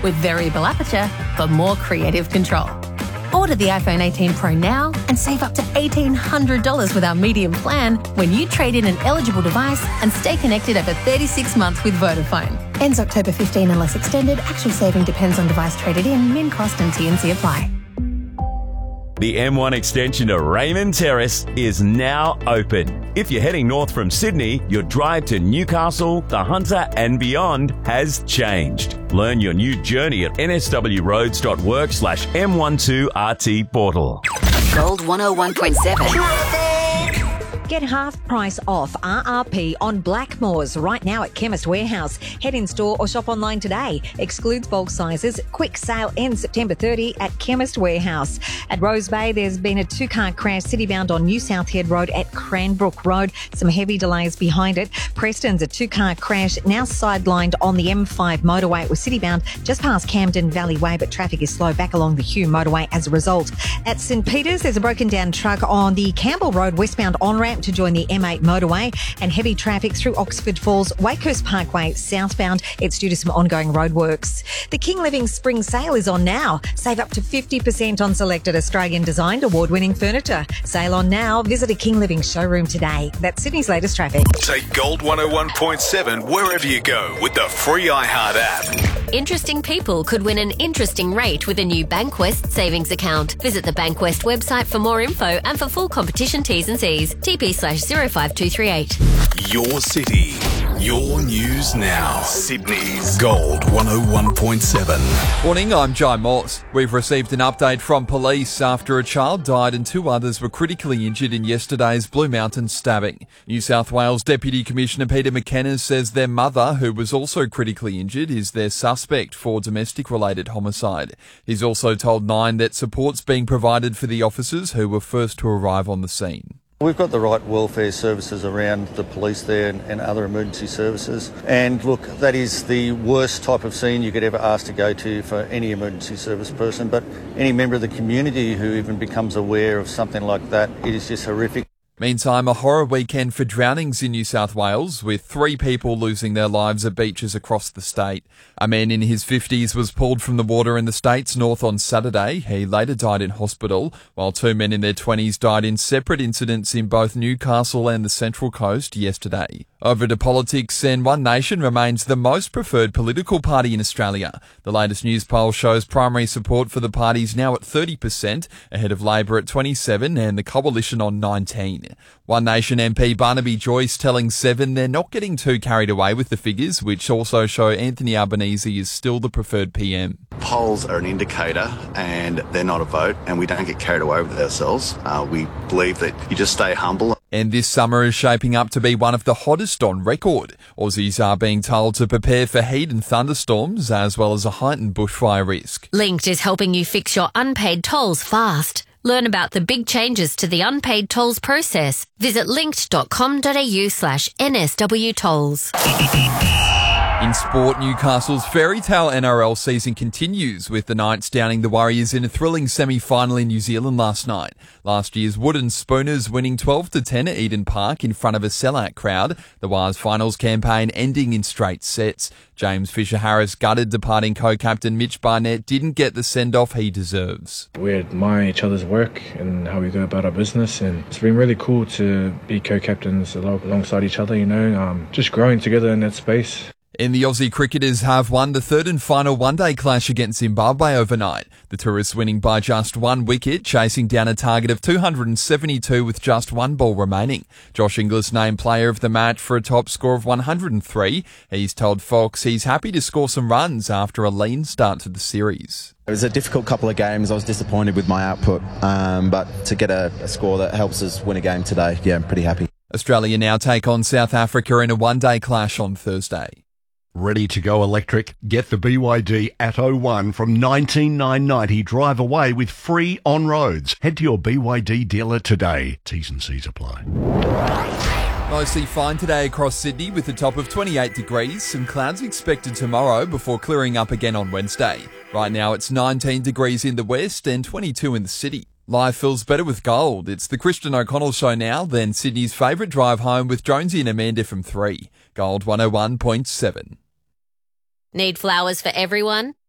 with variable aperture for more creative control. Order the iPhone 18 Pro now and save up to $1,800 with our medium plan when you trade in an eligible device and stay connected over 36 months with Vodafone. Ends October 15 unless extended. Actual saving depends on device traded in. Min cost and T&C apply. The M1 extension to Raymond Terrace is now open. If you're heading north from Sydney, your drive to Newcastle, the Hunter and beyond has changed. Learn your new journey at nswroads.work/M12RT portal. Gold 101.7. Get half price off RRP on Blackmores right now at Chemist Warehouse. Head in store or shop online today. Excludes bulk sizes. Quick sale ends September 30 at Chemist Warehouse. At Rose Bay, there's been a two-car crash citybound on New South Head Road at Cranbrook Road. Some heavy delays behind it. Preston's a two-car crash now sidelined on the M5 motorway. It was citybound just past Camden Valley Way, but traffic is slow back along the Hume motorway as a result. At St Peters, there's a broken down truck on the Campbell Road westbound on-ramp to join the M8 motorway, and heavy traffic through Oxford Falls, Wakehurst Parkway southbound. It's due to some ongoing roadworks. The King Living Spring Sale is on now. Save up to 50% on selected Australian designed award-winning furniture. Sale on now. Visit a King Living showroom today. That's Sydney's latest traffic. Take Gold 101.7 wherever you go with the free iHeart app. Interesting people could win an interesting rate with a new Bankwest savings account. Visit the Bankwest website for more info and for full competition T's and C's. TP/05238. Your city, your news now. Sydney's Gold 101.7. Morning, I'm Jai Morse. We've received an update from police after a child died and two others were critically injured in yesterday's Blue Mountain stabbing. New South Wales Deputy Commissioner Peter McKenna says their mother, who was also critically injured, is their suspect for domestic-related homicide. He's also told Nine that support's being provided for the officers who were first to arrive on the scene. We've got the right welfare services around the police there and other emergency services. And look, that is the worst type of scene you could ever ask to go to for any emergency service person. But any member of the community who even becomes aware of something like that, it is just horrific. Meantime, a horror weekend for drownings in New South Wales, with 3 people losing their lives at beaches across the state. A man in his 50s was pulled from the water in the state's north on Saturday. He later died in hospital, while 2 men in their 20s died in separate incidents in both Newcastle and the Central Coast yesterday. Over to politics, and One Nation remains the most preferred political party in Australia. The latest news poll shows primary support for the party's now at 30%, ahead of Labor at 27% and the Coalition on 19%. One Nation MP Barnaby Joyce telling Seven they're not getting too carried away with the figures, which also show Anthony Albanese is still the preferred PM. Polls are an indicator and they're not a vote, and we don't get carried away with ourselves. We believe that you just stay humble. And this summer is shaping up to be one of the hottest on record. Aussies are being told to prepare for heat and thunderstorms, as well as a heightened bushfire risk. Linked is helping you fix your unpaid tolls fast. Learn about the big changes to the unpaid tolls process. Visit linked.com.au/NSW tolls. In sport, Newcastle's fairy tale NRL season continues, with the Knights downing the Warriors in a thrilling semi-final in New Zealand last night. Last year's Wooden Spooners winning 12-10 at Eden Park in front of a sellout crowd. The Wars finals campaign ending in straight sets. James Fisher-Harris gutted departing co-captain Mitch Barnett didn't get the send-off he deserves. We admire each other's work and how we go about our business, and it's been really cool to be co-captains alongside each other, just growing together in that space. And the Aussie cricketers have won the third and final one-day clash against Zimbabwe overnight. The tourists winning by just 1 wicket, chasing down a target of 272 with just 1 ball remaining. Josh Inglis named player of the match for a top score of 103. He's told Fox he's happy to score some runs after a lean start to the series. It was a difficult couple of games. I was disappointed with my output, but to get a score that helps us win a game today, I'm pretty happy. Australia now take on South Africa in a one-day clash on Thursday. Ready to go electric? Get the BYD Atto 1 from $19,990. Drive away with free on-roads. Head to your BYD dealer today. T's and C's apply. Mostly fine today across Sydney with a top of 28 degrees. Some clouds expected tomorrow before clearing up again on Wednesday. Right now it's 19 degrees in the west and 22 in the city. Life feels better with gold. It's the Christian O'Connell Show now, then Sydney's favourite drive home with Jonesy and Amanda from 3. Gold 101.7. Need flowers for everyone?